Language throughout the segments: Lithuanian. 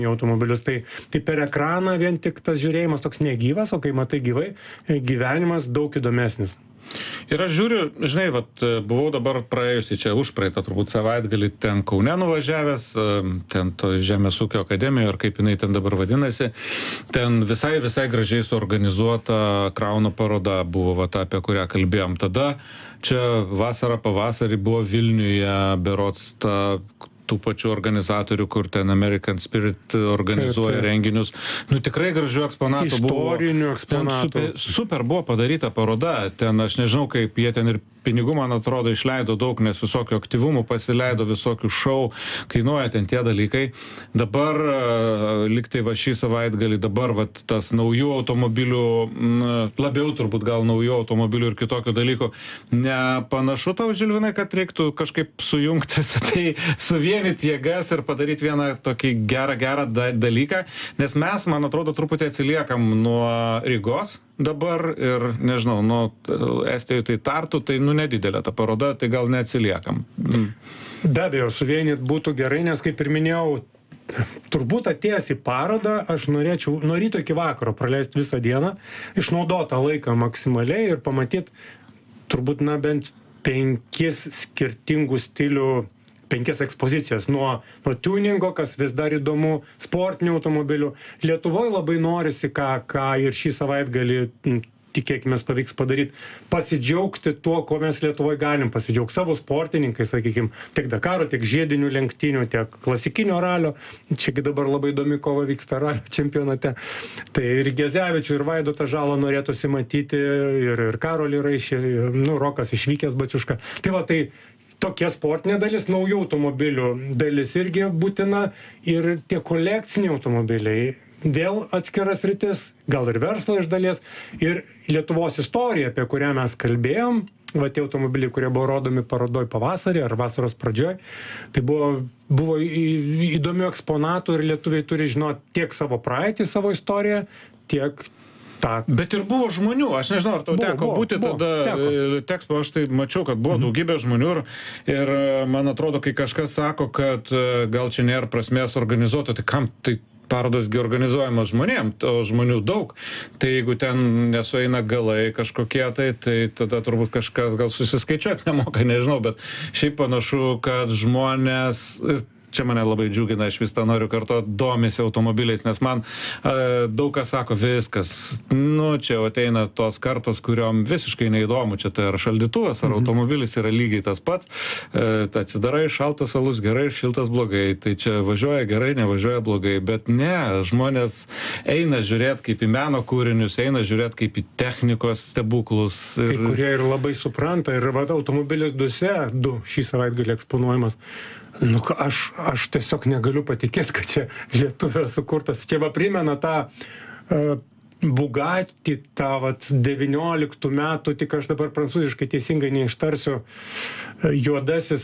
automobilius. Tai per ekraną vien tik tas žiūrėjimas toks negyvas, o kai matai gyvai, gyvenimas daug įdomesnis. Ir aš žiūriu, žinai, buvau dabar praėjusi čia užpraeitą turbūt savaitgalį ten Kaune nuvažiavęs, ten to Žemės ūkio akademijoje, ar kaip jinai ten dabar vadinasi, ten visai gražiai suorganizuota Krauno paroda buvo, apie kurią kalbėjom. Tada čia vasarą pavasarį buvo Vilniuje berods tų pačių organizatorių, kur ten American Spirit organizuoja renginius. Tikrai gražių eksponatų buvo. Istorinių eksponatų. Super buvo padaryta paroda. Ten aš nežinau, kaip jie ten ir pinigų, man atrodo, išleido daug, nes visokių aktyvumų pasileido, visokių šou, kainuoja ten tie dalykai. Dabar, liktai šį savaitgalį, dabar tas naujų automobilių, labiau turbūt gal naujų automobilių ir kitokių dalykų. Nepanašu tau, Žilvinai, kad reiktų kažkaip sujungti visą tai, suvienyti jėgas ir padaryti vieną tokį gerą dalyką, nes mes, man atrodo, truputį atsiliekam nuo Rygos dabar ir, nežinau, nuo Estijoje tai Tartu, tai nedidelė ta paroda, tai gal neatsiliekam. Be abejo, suvienyti būtų gerai, nes kaip ir minėjau, turbūt atėjęs į parodą, aš norėčiau nuo ryto iki vakaro praleisti visą dieną, išnaudotą laiką maksimaliai ir pamatyti turbūt bent 5 skirtingų stilių, 5 ekspozicijas, nuo tuningo, kas vis dar įdomu, sportinių automobilių. Lietuvoje labai norisi, ką ir šį savaitgalį tikėkime pavyks padaryti, pasidžiaugti tuo, ko mes Lietuvoje galim pasidžiaugti. Savo sportininkai, sakykime, tiek Dakaro, tiek žiedinių lenktynių, tiek klasikinio ralio. Čiagi dabar labai įdomi kova vyksta ralio čempionate. Tai ir Gezevičių, ir Vaidotą Žalą norėtųsi matyti, ir Karolį Raišį, Rokas išvykęs Baciuška. Tai tokia sportinė dalis, naujų automobilių dalis irgi būtina, ir tie kolekciniai automobiliai vėl atskiras rytis, gal ir verslo iš dalies, ir Lietuvos istorija, apie kurią mes kalbėjom, tie automobiliai, kurie buvo rodomi parodoj pavasarį ar vasaros pradžioj, tai buvo įdomių eksponatų ir lietuviai turi žinoti tiek savo praeitį, savo istoriją, tiek Bet ir buvo žmonių, aš nežinau, ar tau teko būti tada Texpo, aš tai mačiau, kad buvo daugybė žmonių ir man atrodo, kai kažkas sako, kad gal čia nėra prasmės organizuoti, tai kam tai parodas organizuojamas žmonėm, o žmonių daug, tai jeigu ten nesueina galai kažkokie, tai tada turbūt kažkas gal susiskaičiuoti nemoka, nežinau, bet šiaip panašu, kad žmonės, čia mane labai džiugina, aš vis tą noriu kartuoti, domisi automobiliais, nes man daug kas sako, viskas, čia jau ateina tos kartos, kuriom visiškai neįdomu, čia tai ar šaldytuvas, ar automobilis yra lygiai tas pats, atsidarai, šaltas alus gerai, šiltas blogai, tai čia važiuoja gerai, nevažiuoja blogai, bet ne, žmonės eina žiūrėti kaip į meno kūrinius, eina žiūrėti kaip į technikos stebuklus. Kai kurie ir labai supranta, ir automobilis 2 šį savaitgalį eksponuojamas. Aš tiesiog negaliu patikėti, kad čia lietuvio sukurtas. Čia primena tą Bugatti, tą 19 metų, tik aš dabar prancūziškai teisingai neištarsiu, juodasis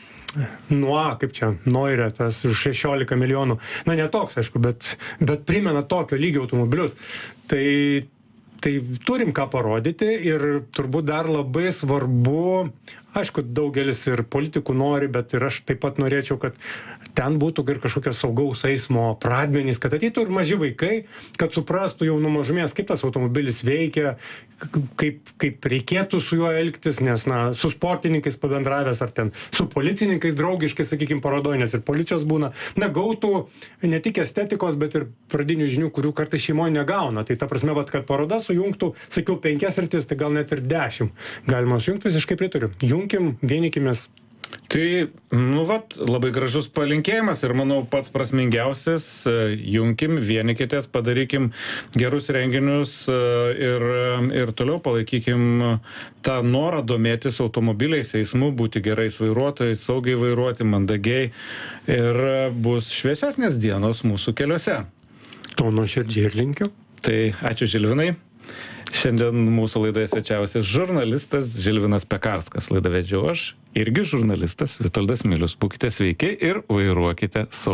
Noire, tas 16 milijonų. Ne toks, aišku, bet primena tokio lygio automobilius. Tai turim ką parodyti ir turbūt dar labai svarbu, aišku, daugelis ir politikų nori, bet ir aš taip pat norėčiau, kad ten būtų ir kažkokios saugaus eismo pradmenys, kad ateitų ir maži vaikai, kad suprastų jau nuo mažumės, kaip tas automobilis veikia, kaip reikėtų su juo elgtis, nes su sportininkais pabendravęs ar ten su policininkais draugiškai, sakykime, parodoj, nes ir policijos būna, gautų ne tik estetikos, bet ir pradinių žinių, kurių kartais šeimoje negauna. Tai ta prasme, kad paroda sujungtų, sakiau, 5 sritis, tai gal net ir 10 galima sujungti, visiškai pritariu. Junkim, vienykimės. Tai, labai gražus palinkėjimas ir manau pats prasmingiausias, junkim, vienykitės, padarykim gerus renginius ir toliau palaikykim tą norą domėtis automobiliais, eismu, būti gerais vairuotojais, saugiai vairuoti, mandagiai ir bus šviesesnės dienos mūsų keliuose. To nuoširdžiai ir linkiu. Tai ačiū, Žilvinai. Šiandien mūsų laidoje svečiavosi žurnalistas Žilvinas Pekarskas. Laidą vedžiau aš, irgi žurnalistas Vitoldas Milius. Būkite sveiki ir vairuokite saugiai.